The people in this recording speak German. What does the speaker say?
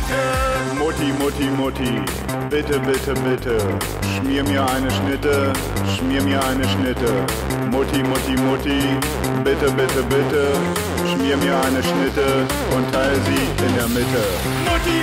Mutti, Mutti, Mutti, bitte, bitte, bitte, schmier mir eine Schnitte, schmier mir eine Schnitte. Mutti, Mutti, Mutti, bitte, bitte, bitte, schmier mir eine Schnitte und teil sie in der Mitte. Mutti!